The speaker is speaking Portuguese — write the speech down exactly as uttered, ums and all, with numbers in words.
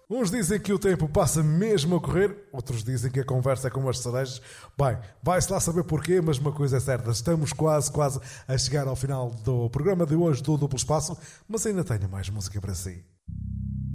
Uns dizem que o tempo passa mesmo a correr, outros dizem que a conversa é com as cerejas. Bem, vai-se lá saber porquê, mas uma coisa é certa, estamos quase, quase a chegar ao final do programa de hoje do Duplo Espaço, mas ainda tenho mais música para si.